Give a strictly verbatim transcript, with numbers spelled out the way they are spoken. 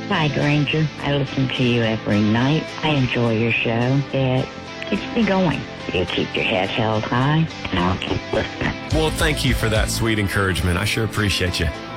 Hi, Granger. I listen to you every night. I enjoy your show. It keeps me going. You keep your head held high, and I'll keep listening. Well, thank you for that sweet encouragement. I sure appreciate you.